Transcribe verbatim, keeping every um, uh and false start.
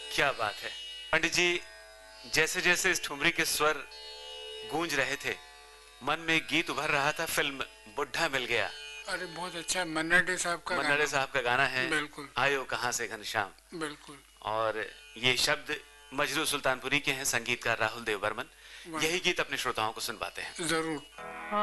क्या बात है पंडित जी, जैसे जैसे इस ठुमरी के स्वर गूंज रहे थे, मन में गीत उभर रहा था, फिल्म बुढ़ा मिल गया। अरे बहुत अच्छा, मन्ना डे साहब का मन्ना डे साहब का गाना है। बिल्कुल। आयो कहां से घनश्याम। बिल्कुल। और ये शब्द मजरू सुल्तानपुरी के हैं, संगीतकार राहुल देव बर्मन। यही गीत अपने श्रोताओं को सुनवाते हैं। जरूर।